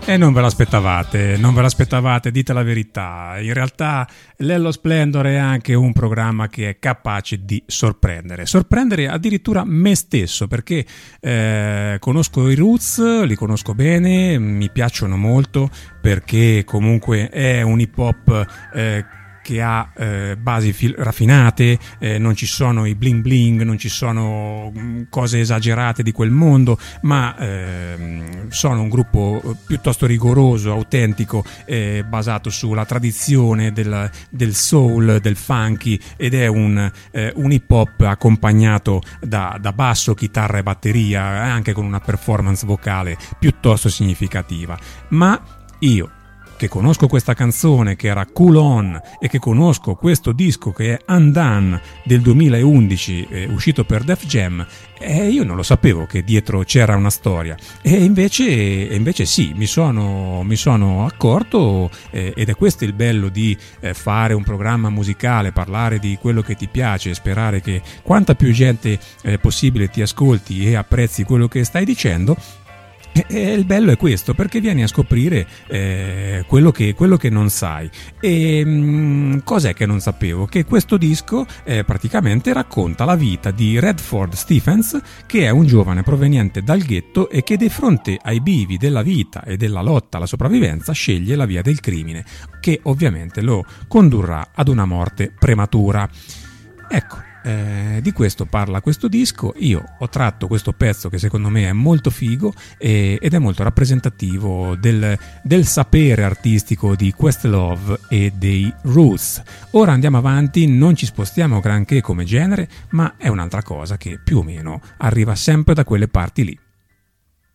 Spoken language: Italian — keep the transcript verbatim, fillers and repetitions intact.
E non ve l'aspettavate, non ve l'aspettavate, dite la verità. In realtà Lello Splendor è anche un programma che è capace di sorprendere. Sorprendere addirittura me stesso, perché eh, conosco i Roots, li conosco bene, mi piacciono molto, perché comunque è un hip hop eh, che ha eh, basi fil- raffinate, eh, non ci sono i bling bling, non ci sono mh, cose esagerate di quel mondo, ma eh, sono un gruppo piuttosto rigoroso, autentico, eh, basato sulla tradizione del, del soul, del funky, ed è un, eh, un hip hop accompagnato da, da basso, chitarra e batteria, anche con una performance vocale piuttosto significativa. Ma io, che conosco questa canzone che era Cool On e che conosco questo disco che è Undone del duemilaundici, eh, uscito per Def Jam, e io non lo sapevo che dietro c'era una storia, e invece, e invece sì, mi sono, mi sono accorto, eh, ed è questo il bello di eh, fare un programma musicale, parlare di quello che ti piace e sperare che quanta più gente eh, possibile ti ascolti e apprezzi quello che stai dicendo. E il bello è questo, perché vieni a scoprire eh, quello, che, quello che non sai. E mh, cos'è che non sapevo? Che questo disco eh, praticamente racconta la vita di Redford Stephens, che è un giovane proveniente dal ghetto e che di fronte ai bivi della vita e della lotta alla sopravvivenza sceglie la via del crimine, che ovviamente lo condurrà ad una morte prematura. Ecco. Eh, di questo parla questo disco. Io ho tratto questo pezzo che secondo me è molto figo e, ed è molto rappresentativo del, del sapere artistico di Questlove e dei Roots. Ora andiamo avanti, non ci spostiamo granché come genere, ma è un'altra cosa che più o meno arriva sempre da quelle parti lì.